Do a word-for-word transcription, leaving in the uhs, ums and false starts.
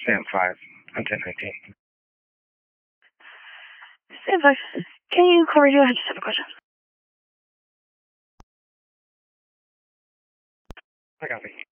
Sam five. I'm ten nineteen. Sam five. Can you call radio? I just have a question. I copy.